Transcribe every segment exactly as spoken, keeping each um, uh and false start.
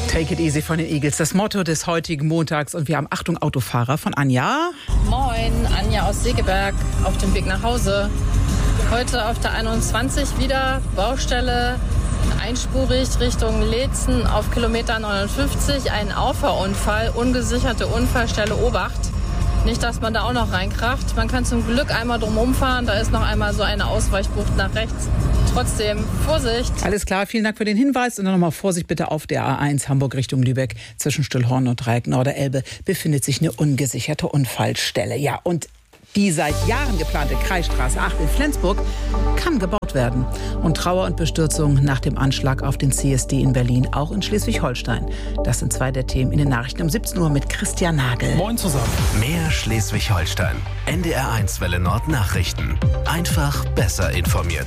Take it easy von den Eagles, das Motto des heutigen Montags. Und wir haben Achtung, Autofahrer von Anja. Moin, Anja aus Segeberg auf dem Weg nach Hause. Heute auf der einundzwanzig wieder Baustelle, einspurig Richtung Leetzen auf Kilometer neunundfünfzig. Ein Auffahrunfall, ungesicherte Unfallstelle Obacht. Nicht, dass man da auch noch reinkracht. Man kann zum Glück einmal drumherum fahren. Da ist noch einmal so eine Ausweichbucht nach rechts. Trotzdem Vorsicht. Alles klar, vielen Dank für den Hinweis. Und dann nochmal Vorsicht bitte auf der A eins Hamburg Richtung Lübeck. Zwischen Stillhorn und Dreieck Norderelbe befindet sich eine ungesicherte Unfallstelle. Ja, und die seit Jahren geplante Kreisstraße acht in Flensburg kann gebaut werden. Und Trauer und Bestürzung nach dem Anschlag auf den C S D in Berlin, auch in Schleswig-Holstein. Das sind zwei der Themen in den Nachrichten um siebzehn Uhr mit Christian Nagel. Moin zusammen. Mehr Schleswig-Holstein. N D R eins Welle Nord Nachrichten. Einfach besser informiert.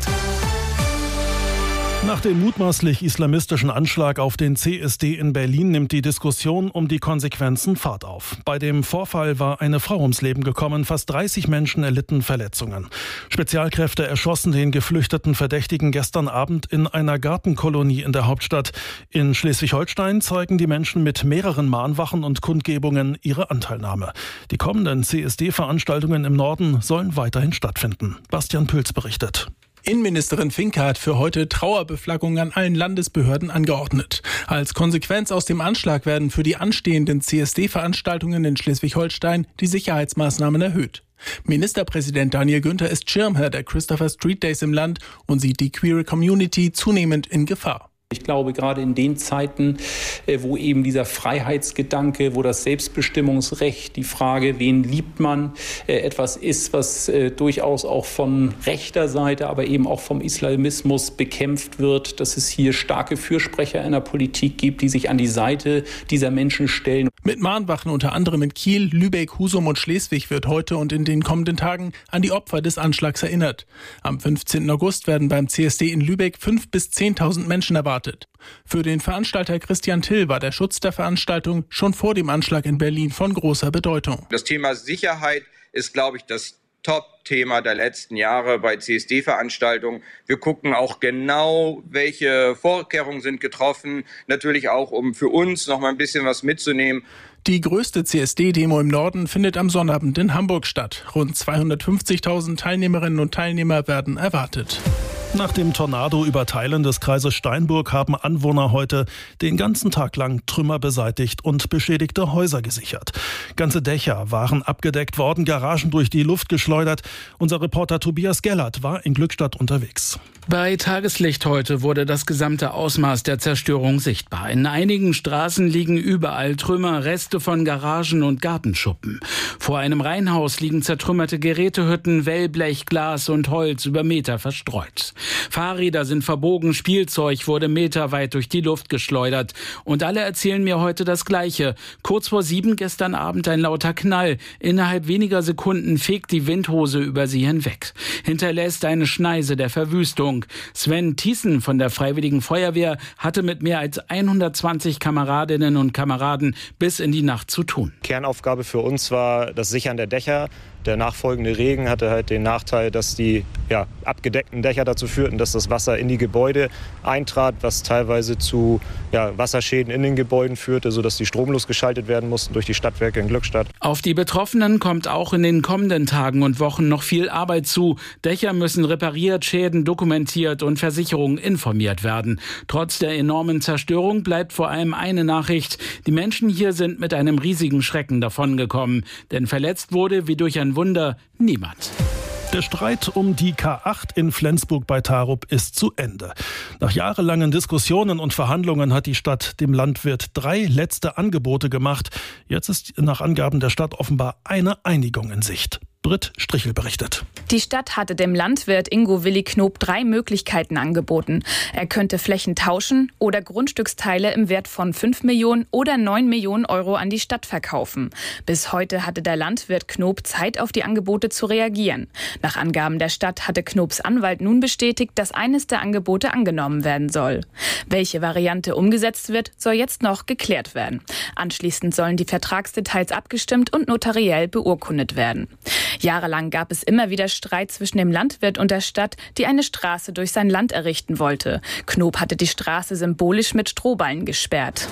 Nach dem mutmaßlich islamistischen Anschlag auf den C S D in Berlin nimmt die Diskussion um die Konsequenzen Fahrt auf. Bei dem Vorfall war eine Frau ums Leben gekommen, fast dreißig Menschen erlitten Verletzungen. Spezialkräfte erschossen den geflüchteten Verdächtigen gestern Abend in einer Gartenkolonie in der Hauptstadt. In Schleswig-Holstein zeigen die Menschen mit mehreren Mahnwachen und Kundgebungen ihre Anteilnahme. Die kommenden C S D-Veranstaltungen im Norden sollen weiterhin stattfinden. Bastian Pülz berichtet. Innenministerin Finke hat für heute Trauerbeflaggung an allen Landesbehörden angeordnet. Als Konsequenz aus dem Anschlag werden für die anstehenden C S D-Veranstaltungen in Schleswig-Holstein die Sicherheitsmaßnahmen erhöht. Ministerpräsident Daniel Günther ist Schirmherr der Christopher Street Days im Land und sieht die queere Community zunehmend in Gefahr. Ich glaube, gerade in den Zeiten, wo eben dieser Freiheitsgedanke, wo das Selbstbestimmungsrecht, die Frage, wen liebt man, etwas ist, was durchaus auch von rechter Seite, aber eben auch vom Islamismus bekämpft wird, dass es hier starke Fürsprecher in der Politik gibt, die sich an die Seite dieser Menschen stellen. Mit Mahnwachen unter anderem in Kiel, Lübeck, Husum und Schleswig wird heute und in den kommenden Tagen an die Opfer des Anschlags erinnert. Am fünfzehnten August werden beim C S D in Lübeck fünftausend bis zehntausend Menschen erwartet. Für den Veranstalter Christian Till war der Schutz der Veranstaltung schon vor dem Anschlag in Berlin von großer Bedeutung. Das Thema Sicherheit ist, glaube ich, das Top-Thema der letzten Jahre bei C S D-Veranstaltungen. Wir gucken auch genau, welche Vorkehrungen sind getroffen. Natürlich auch, um für uns noch mal ein bisschen was mitzunehmen. Die größte C S D-Demo im Norden findet am Sonnabend in Hamburg statt. Rund zweihundertfünfzigtausend Teilnehmerinnen und Teilnehmer werden erwartet. Nach dem Tornado über Teilen des Kreises Steinburg haben Anwohner heute den ganzen Tag lang Trümmer beseitigt und beschädigte Häuser gesichert. Ganze Dächer waren abgedeckt worden, Garagen durch die Luft geschleudert. Unser Reporter Tobias Gellert war in Glückstadt unterwegs. Bei Tageslicht heute wurde das gesamte Ausmaß der Zerstörung sichtbar. In einigen Straßen liegen überall Trümmer, Reste von Garagen und Gartenschuppen. Vor einem Reihenhaus liegen zertrümmerte Gerätehütten, Wellblech, Glas und Holz über Meter verstreut. Fahrräder sind verbogen, Spielzeug wurde meterweit durch die Luft geschleudert. Und alle erzählen mir heute das Gleiche. Kurz vor sieben gestern Abend ein lauter Knall. Innerhalb weniger Sekunden fegt die Windhose über sie hinweg. Hinterlässt eine Schneise der Verwüstung. Sven Thiessen von der Freiwilligen Feuerwehr hatte mit mehr als hundertzwanzig Kameradinnen und Kameraden bis in die Nacht zu tun. Kernaufgabe für uns war das Sichern der Dächer. Der nachfolgende Regen hatte halt den Nachteil, dass die ja, abgedeckten Dächer dazu führten, dass das Wasser in die Gebäude eintrat, was teilweise zu ja, Wasserschäden in den Gebäuden führte, sodass die stromlos geschaltet werden mussten durch die Stadtwerke in Glückstadt. Auf die Betroffenen kommt auch in den kommenden Tagen und Wochen noch viel Arbeit zu. Dächer müssen repariert, Schäden dokumentiert und Versicherungen informiert werden. Trotz der enormen Zerstörung bleibt vor allem eine Nachricht. Die Menschen hier sind mit einem riesigen Schrecken davongekommen. Denn verletzt wurde, wie durch ein Wunder, niemand. Der Streit um die K acht in Flensburg bei Tarup ist zu Ende. Nach jahrelangen Diskussionen und Verhandlungen hat die Stadt dem Landwirt drei letzte Angebote gemacht. Jetzt ist nach Angaben der Stadt offenbar eine Einigung in Sicht. Britt Strichel berichtet. Die Stadt hatte dem Landwirt Ingo Willi Knob drei Möglichkeiten angeboten. Er könnte Flächen tauschen oder Grundstücksteile im Wert von fünf Millionen oder neun Millionen Euro an die Stadt verkaufen. Bis heute hatte der Landwirt Knob Zeit, auf die Angebote zu reagieren. Nach Angaben der Stadt hatte Knobs Anwalt nun bestätigt, dass eines der Angebote angenommen werden soll. Welche Variante umgesetzt wird, soll jetzt noch geklärt werden. Anschließend sollen die Vertragsdetails abgestimmt und notariell beurkundet werden. Jahrelang gab es immer wieder Streit zwischen dem Landwirt und der Stadt, die eine Straße durch sein Land errichten wollte. Knob hatte die Straße symbolisch mit Strohballen gesperrt.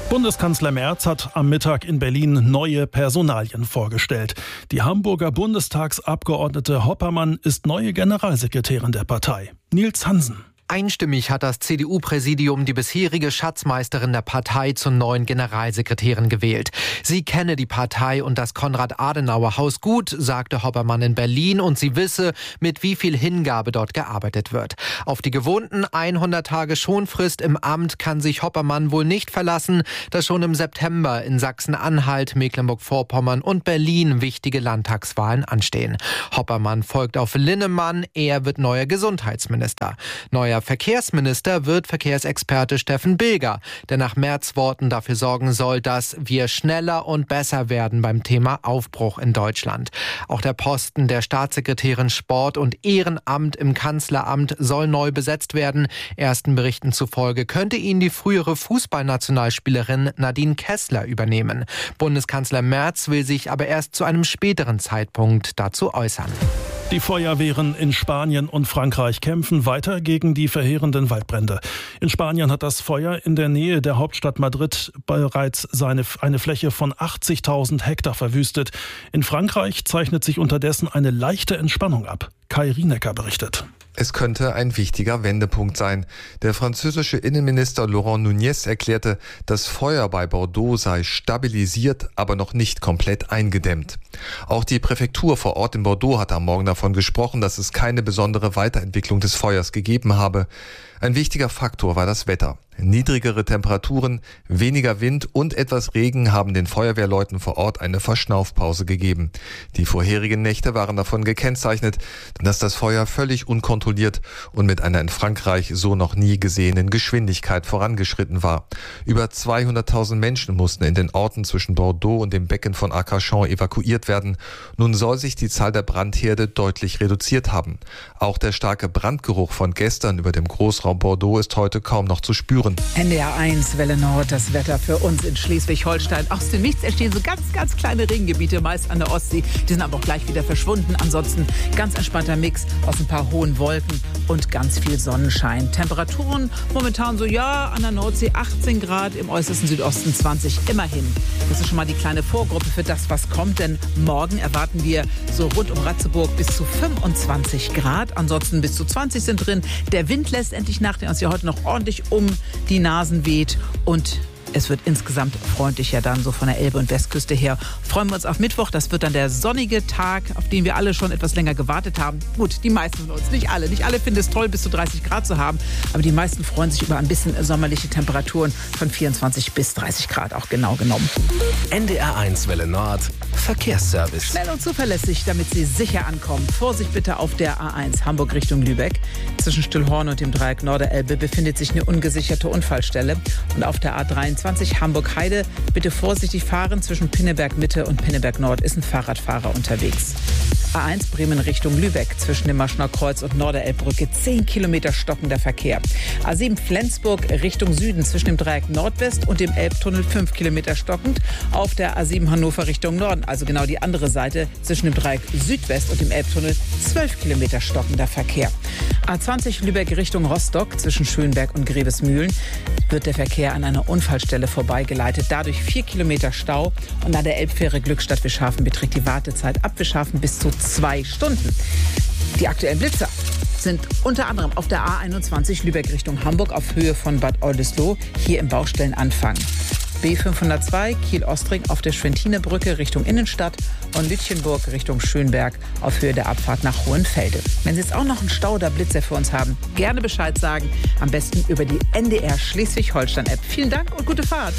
Bundeskanzler Merz hat am Mittag in Berlin neue Personalien vorgestellt. Die Hamburger Bundestagsabgeordnete Hoppermann ist neue Generalsekretärin der Partei. Nils Hansen. Einstimmig hat das C D U-Präsidium die bisherige Schatzmeisterin der Partei zur neuen Generalsekretärin gewählt. Sie kenne die Partei und das Konrad-Adenauer-Haus gut, sagte Hoppermann in Berlin, und sie wisse, mit wie viel Hingabe dort gearbeitet wird. Auf die gewohnten hundert Tage Schonfrist im Amt kann sich Hoppermann wohl nicht verlassen, da schon im September in Sachsen-Anhalt, Mecklenburg-Vorpommern und Berlin wichtige Landtagswahlen anstehen. Hoppermann folgt auf Linnemann, er wird neuer Gesundheitsminister. Neuer Verkehrsminister wird Verkehrsexperte Steffen Bilger, der nach Merz Worten dafür sorgen soll, dass wir schneller und besser werden beim Thema Aufbruch in Deutschland. Auch der Posten der Staatssekretärin Sport und Ehrenamt im Kanzleramt soll neu besetzt werden. Ersten Berichten zufolge könnte ihn die frühere Fußballnationalspielerin Nadine Kessler übernehmen. Bundeskanzler Merz will sich aber erst zu einem späteren Zeitpunkt dazu äußern. Die Feuerwehren in Spanien und Frankreich kämpfen weiter gegen die verheerenden Waldbrände. In Spanien hat das Feuer in der Nähe der Hauptstadt Madrid bereits seine, eine Fläche von achtzigtausend Hektar verwüstet. In Frankreich zeichnet sich unterdessen eine leichte Entspannung ab. Kai Rienecker berichtet. Es könnte ein wichtiger Wendepunkt sein. Der französische Innenminister Laurent Nunez erklärte, das Feuer bei Bordeaux sei stabilisiert, aber noch nicht komplett eingedämmt. Auch die Präfektur vor Ort in Bordeaux hat am Morgen davon gesprochen, dass es keine besondere Weiterentwicklung des Feuers gegeben habe. Ein wichtiger Faktor war das Wetter. Niedrigere Temperaturen, weniger Wind und etwas Regen haben den Feuerwehrleuten vor Ort eine Verschnaufpause gegeben. Die vorherigen Nächte waren davon gekennzeichnet, dass das Feuer völlig unkontrolliert und mit einer in Frankreich so noch nie gesehenen Geschwindigkeit vorangeschritten war. Über zweihunderttausend Menschen mussten in den Orten zwischen Bordeaux und dem Becken von Arcachon evakuiert werden. Nun soll sich die Zahl der Brandherde deutlich reduziert haben. Auch der starke Brandgeruch von gestern über dem Großraum Bordeaux ist heute kaum noch zu spüren. N D R eins, Welle Nord, das Wetter für uns in Schleswig-Holstein. Aus dem Nichts entstehen so ganz, ganz kleine Regengebiete, meist an der Ostsee. Die sind aber auch gleich wieder verschwunden. Ansonsten ganz entspannter Mix aus ein paar hohen Wolken und ganz viel Sonnenschein. Temperaturen momentan so, ja, an der Nordsee achtzehn Grad, im äußersten Südosten zwanzig, immerhin. Das ist schon mal die kleine Vorgruppe für das, was kommt, denn morgen erwarten wir so rund um Ratzeburg bis zu fünfundzwanzig Grad. Ansonsten bis zu zwanzig sind drin. Der Wind lässt endlich nach, der uns ja heute noch ordentlich um die Nasen weht, und es wird insgesamt freundlicher dann so von der Elbe- und Westküste her. Freuen wir uns auf Mittwoch. Das wird dann der sonnige Tag, auf den wir alle schon etwas länger gewartet haben. Gut, die meisten von uns, nicht alle. Nicht alle finden es toll, bis zu dreißig Grad zu haben. Aber die meisten freuen sich über ein bisschen sommerliche Temperaturen von vierundzwanzig bis dreißig Grad, auch genau genommen. N D R eins Welle Nord, Verkehrsservice. Schnell und zuverlässig, damit Sie sicher ankommen. Vorsicht bitte auf der A eins Hamburg Richtung Lübeck. Zwischen Stillhorn und dem Dreieck Norderelbe befindet sich eine ungesicherte Unfallstelle. Und auf der A dreiundzwanzig Hamburg-Heide bitte vorsichtig fahren. Zwischen Pinneberg Mitte und Pinneberg Nord ist ein Fahrradfahrer unterwegs. A eins Bremen Richtung Lübeck. Zwischen dem Maschner Kreuz und Norderelbbrücke zehn Kilometer stockender Verkehr. A sieben Flensburg Richtung Süden. Zwischen dem Dreieck Nordwest und dem Elbtunnel fünf Kilometer stockend. Auf der A sieben Hannover Richtung Norden, also genau die andere Seite, zwischen dem Dreieck Südwest und dem Elbtunnel zwölf Kilometer stockender Verkehr. A zwanzig Lübeck Richtung Rostock. Zwischen Schönberg und Grevesmühlen wird der Verkehr an einer Unfallstelle vorbeigeleitet. Dadurch vier Kilometer Stau. Und an der Elbfähre Glückstadt Wischhafen beträgt die Wartezeit ab Wischhafen bis zu zwei Stunden. Die aktuellen Blitzer sind unter anderem auf der A einundzwanzig Lübeck Richtung Hamburg auf Höhe von Bad Oldesloe, hier im Baustellenanfang. B fünfhundertzwei Kiel-Ostring auf der Schwentinebrücke Richtung Innenstadt und Lütchenburg Richtung Schönberg auf Höhe der Abfahrt nach Hohenfelde. Wenn Sie jetzt auch noch einen Stau oder Blitzer für uns haben, gerne Bescheid sagen. Am besten über die N D R Schleswig-Holstein-App. Vielen Dank und gute Fahrt.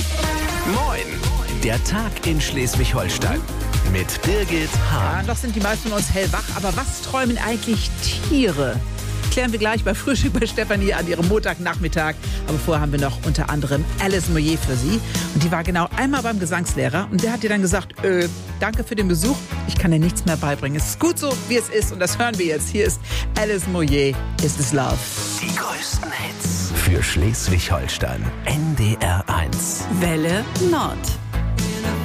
Moin, der Tag in Schleswig-Holstein mit Birgit Hahn. Ja, noch sind die meisten von uns hellwach, aber was träumen eigentlich Tiere? Klären wir gleich bei Frühstück bei Stefanie an ihrem Montagnachmittag. Aber vorher haben wir noch unter anderem Alice Moyer für Sie. Und die war genau einmal beim Gesangslehrer. Und der hat ihr dann gesagt, äh, danke für den Besuch. Ich kann dir nichts mehr beibringen. Es ist gut so, wie es ist. Und das hören wir jetzt. Hier ist Alice Moyer, Is This Love. Die größten Hits für Schleswig-Holstein. N D R eins. Welle Nord.